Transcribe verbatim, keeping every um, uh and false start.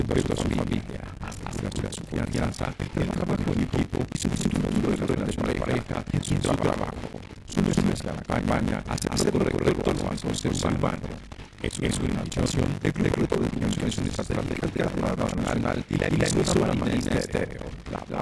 respecto a su familia, asegura su confianza, el trabajo en equipo y su futuro dentro de la pareja en su trabajo. Su nuestra campaña hace correcto lo avances urbano. Es una invitación del grupo de comunicaciones estatales de la nacional y la emisora Marina Estéreo.